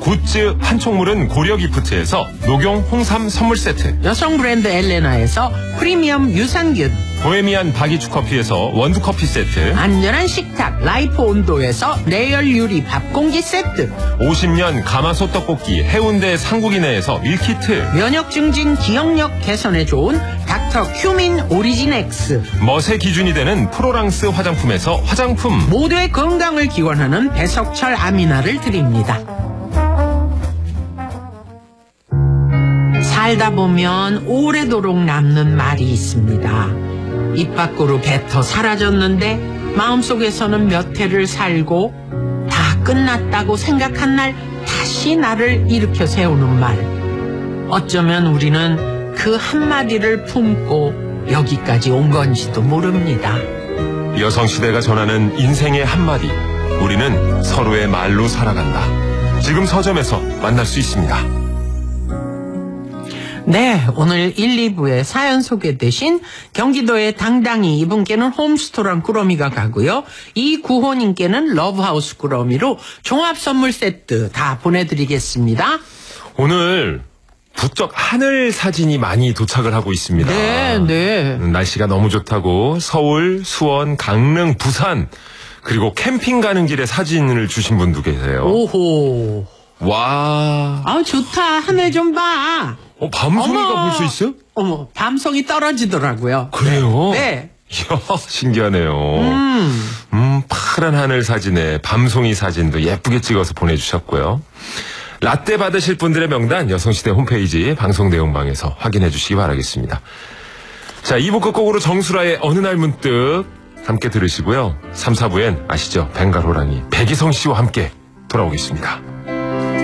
굿즈 한총물은 고려기프트에서 녹용 홍삼 선물 세트, 여성 브랜드 엘레나에서 프리미엄 유산균, 보헤미안 바기추커피에서 원두커피 세트, 안전한 식탁 라이프 온도에서 내열 유리 밥공기 세트, 50년 가마솥 떡볶이 해운대 상국이네에서 밀키트, 면역 증진 기억력 개선에 좋은 닥터 큐민 오리진 X, 멋의 기준이 되는 프로랑스 화장품에서 화장품, 모두의 건강을 기원하는 배석철 아미나를 드립니다. 살다 보면 오래도록 남는 말이 있습니다. 입 밖으로 뱉어 사라졌는데 마음속에서는 몇 해를 살고 다 끝났다고 생각한 날 다시 나를 일으켜 세우는 말. 어쩌면 우리는 그 한마디를 품고 여기까지 온 건지도 모릅니다. 여성시대가 전하는 인생의 한마디, 우리는 서로의 말로 살아간다. 지금 서점에서 만날 수 있습니다. 네, 오늘 1, 2부에 사연 소개되신 경기도의 당당히 이분께는 홈스토랑 꾸러미가 가고요. 이구호님께는 러브하우스 꾸러미로 종합선물 세트 다 보내드리겠습니다. 오늘 부쩍 하늘 사진이 많이 도착을 하고 있습니다. 네. 날씨가 너무 좋다고 서울, 수원, 강릉, 부산 그리고 캠핑 가는 길에 사진을 주신 분도 계세요. 오호. 와. 아, 좋다. 하늘 좀 봐. 밤송이가 볼 수 있어요? 어머, 밤송이 떨어지더라고요. 그래요? 네. 이야, 신기하네요. 파란 하늘 사진에 밤송이 사진도 예쁘게 찍어서 보내주셨고요. 라떼 받으실 분들의 명단 여성시대 홈페이지 방송 내용방에서 확인해 주시기 바라겠습니다. 자, 2부 끝곡으로 정수라의 어느 날 문득 함께 들으시고요. 3, 4부엔 아시죠? 벵갈호랑이 백이성 씨와 함께 돌아오겠습니다.